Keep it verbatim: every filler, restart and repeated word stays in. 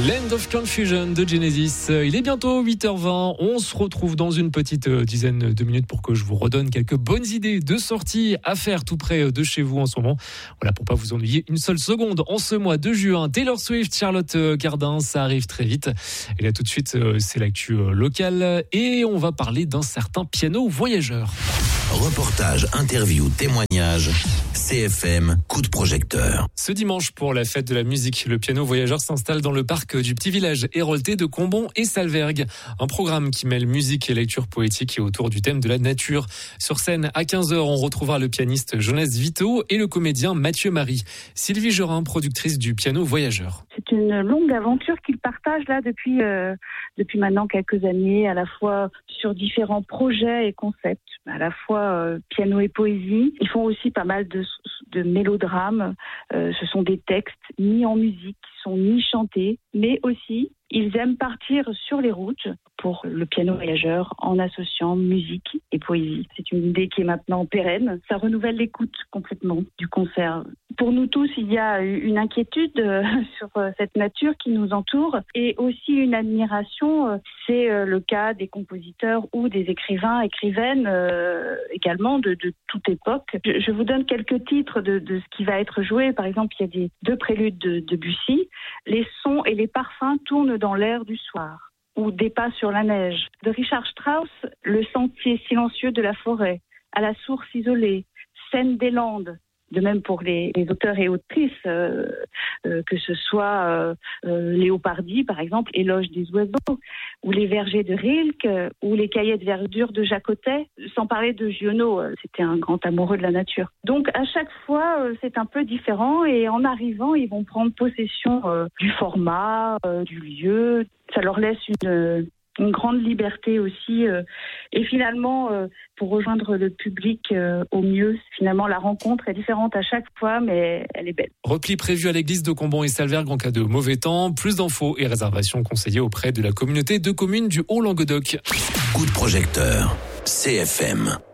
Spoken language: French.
Land of Confusion de Genesis. Il est bientôt huit heures vingt. On se retrouve dans une petite dizaine de minutes pour que je vous redonne quelques bonnes idées de sorties à faire tout près de chez vous en ce moment. Voilà, pour pas vous ennuyer une seule seconde en ce mois de juin. Taylor Swift, Charlotte Gardin, ça arrive très vite. Et là tout de suite, c'est l'actu locale et on va parler d'un certain piano voyageur. Reportage, interview, témoignage, C F M, coup de projecteur. Ce dimanche, pour la fête de la musique, le piano voyageur s'installe dans le parc du petit village hérolté de Combon et Salvergue. Un programme qui mêle musique et lecture poétique et autour du thème de la nature. Sur scène, à quinze heures, on retrouvera le pianiste Jonas Vito et le comédien Mathieu Marie. Sylvie Gerin, productrice du piano voyageur. C'est une longue aventure qu'ils partagent là depuis, euh, depuis maintenant quelques années, à la fois sur différents projets et concepts, à la fois euh, piano et poésie. Ils font aussi pas mal de, de mélodrames. Euh, ce sont des textes ni en musique, qui sont ni chantés, mais aussi ils aiment partir sur les routes pour le piano voyageur en associant musique et poésie. C'est une idée qui est maintenant pérenne. Ça renouvelle l'écoute complètement du concert. Pour nous tous, il y a une inquiétude sur cette nature qui nous entoure et aussi une admiration. C'est le cas des compositeurs ou des écrivains, écrivaines euh, également de, de toute époque. Je, je vous donne quelques titres de, de ce qui va être joué. Par exemple, il y a des deux préludes de, de Debussy. Les sons et les parfums tournent dans l'air du soir. Ou Des pas sur la neige. De Richard Strauss, Le sentier silencieux de la forêt. À la source isolée. Scène des Landes. De même pour les, les auteurs et autrices, euh, euh, que ce soit euh, euh, Léopardi, par exemple, Éloge des oiseaux, ou Les vergers de Rilke, ou Les cahiers de verdure de Jacotet, sans parler de Giono, euh, c'était un grand amoureux de la nature. Donc à chaque fois, euh, c'est un peu différent, et en arrivant, ils vont prendre possession euh, du format, euh, du lieu. Ça leur laisse une... Euh, une grande liberté aussi euh, et finalement euh, pour rejoindre le public euh, au mieux. Finalement la rencontre est différente à chaque fois mais elle est belle. Repli prévu à l'église de Combon et Salvergue en cas de mauvais temps. Plus d'infos et réservations conseillées auprès de la communauté de communes du Haut-Languedoc. Coup de projecteur, C F M.